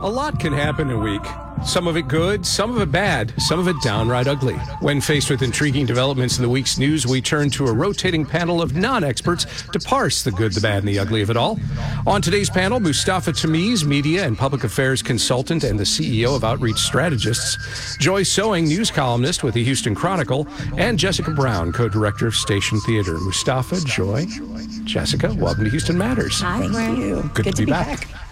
A lot can happen in a week. Some of it good, some of it bad, some of it downright ugly. When faced with intriguing developments in the week's news, we turn to a rotating panel of non-experts to parse the good, the bad, and the ugly of it all. On today's panel, Mustafa Tamiz, media and public affairs consultant and the CEO of Outreach Strategists, Joy Sewing, news columnist with the Houston Chronicle, and Jessica Brown, co-director of Station Theater. Mustafa, Joy, Jessica, welcome to Houston Matters. Hi, thank you. Good to be back.